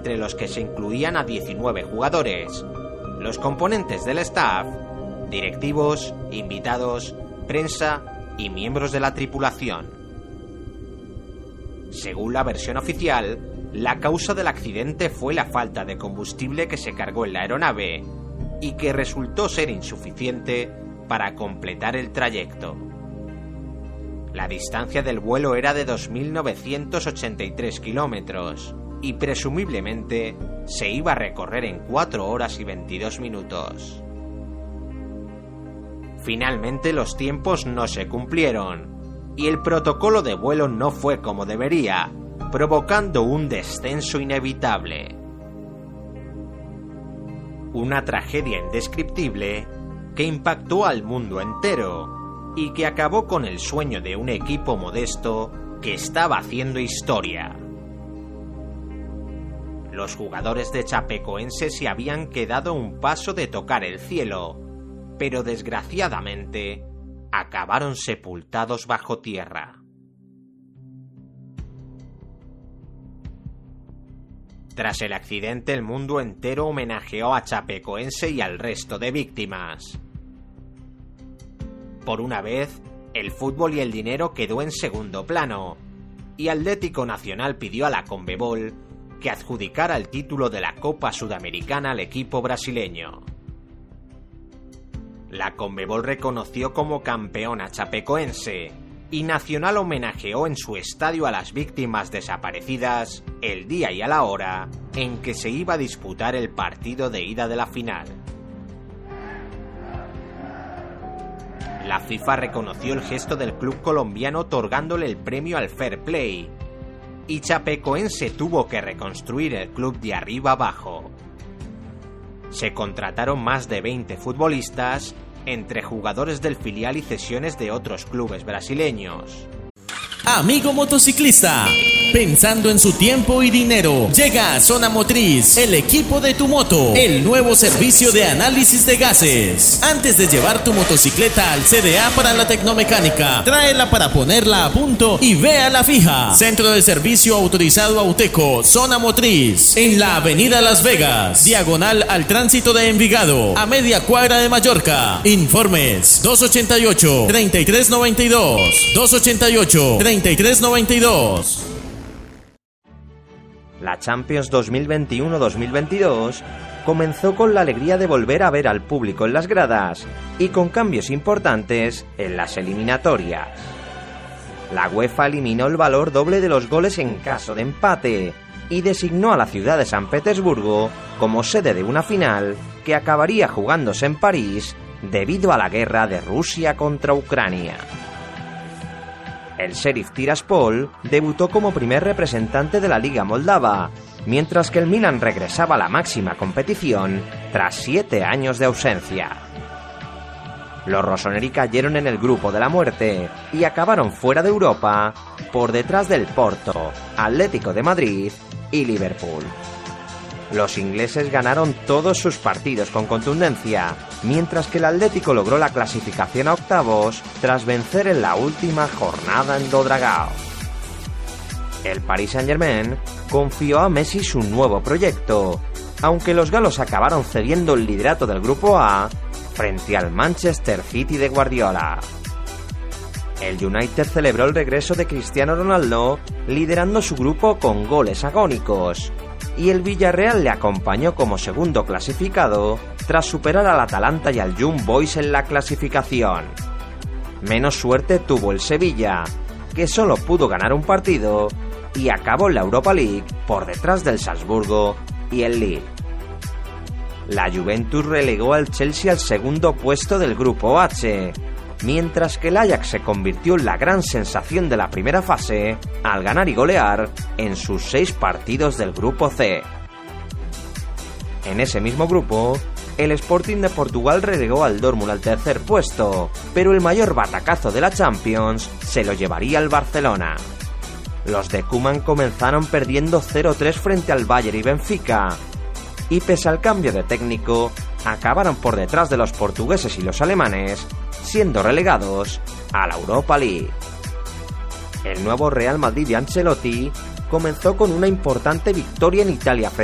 entre los que se incluían a 19 jugadores, los componentes del staff, directivos, invitados, prensa y miembros de la tripulación. Según la versión oficial, la causa del accidente fue la falta de combustible que se cargó en la aeronave y que resultó ser insuficiente para completar el trayecto. La distancia del vuelo era de 2.983 kilómetros y presumiblemente se iba a recorrer en 4 horas y 22 minutos. Finalmente los tiempos no se cumplieron y el protocolo de vuelo no fue como debería, provocando un descenso inevitable. Una tragedia indescriptible que impactó al mundo entero y que acabó con el sueño de un equipo modesto que estaba haciendo historia. Los jugadores de Chapecoense se habían quedado a un paso de tocar el cielo, pero desgraciadamente acabaron sepultados bajo tierra. Tras el accidente, el mundo entero homenajeó a Chapecoense y al resto de víctimas. Por una vez, el fútbol y el dinero quedó en segundo plano, y Atlético Nacional pidió a la Conmebol que adjudicara el título de la Copa Sudamericana al equipo brasileño. La Conmebol reconoció como campeón a Chapecoense, y Nacional homenajeó en su estadio a las víctimas desaparecidas el día y a la hora en que se iba a disputar el partido de ida de la final. La FIFA reconoció el gesto del club colombiano otorgándole el premio al Fair Play, y Chapecoense tuvo que reconstruir el club de arriba abajo. Se contrataron más de 20 futbolistas, entre jugadores del filial y cesiones de otros clubes brasileños. Amigo motociclista, pensando en su tiempo y dinero, llega a Zona Motriz, el equipo de tu moto, el nuevo servicio de análisis de gases. Antes de llevar tu motocicleta al CDA para la tecnomecánica, tráela para ponerla a punto y véala fija. Centro de servicio autorizado Auteco, Zona Motriz, en la avenida Las Vegas, diagonal al tránsito de Envigado, a media cuadra de Mallorca. Informes 288-3392, 288-3392. La Champions 2021-2022 comenzó con la alegría de volver a ver al público en las gradas y con cambios importantes en las eliminatorias. La UEFA eliminó el valor doble de los goles en caso de empate y designó a la ciudad de San Petersburgo como sede de una final que acabaría jugándose en París debido a la guerra de Rusia contra Ucrania. El Sheriff Tiraspol debutó como primer representante de la Liga Moldava, mientras que el Milan regresaba a la máxima competición tras 7 años de ausencia. Los rossoneri cayeron en el grupo de la muerte y acabaron fuera de Europa por detrás del Porto, Atlético de Madrid y Liverpool. Los ingleses ganaron todos sus partidos con contundencia, mientras que el Atlético logró la clasificación a octavos tras vencer en la última jornada en Dragao. El Paris Saint-Germain confió a Messi su nuevo proyecto, aunque los galos acabaron cediendo el liderato del grupo A frente al Manchester City de Guardiola. El United celebró el regreso de Cristiano Ronaldo liderando su grupo con goles agónicos, y el Villarreal le acompañó como segundo clasificado tras superar al Atalanta y al Young Boys en la clasificación. Menos suerte tuvo el Sevilla, que solo pudo ganar un partido y acabó en la Europa League por detrás del Salzburgo y el Lille. La Juventus relegó al Chelsea al segundo puesto del grupo H, mientras que el Ajax se convirtió en la gran sensación de la primera fase al ganar y golear en sus 6 partidos del grupo C. En ese mismo grupo, el Sporting de Portugal relegó al Dortmund al tercer puesto, pero el mayor batacazo de la Champions se lo llevaría el Barcelona. Los de Koeman comenzaron perdiendo 0-3 frente al Bayern y Benfica, y pese al cambio de técnico, acabaron por detrás de los portugueses y los alemanes, siendo relegados a la Europa League. El nuevo Real Madrid de Ancelotti comenzó con una importante victoria en Italia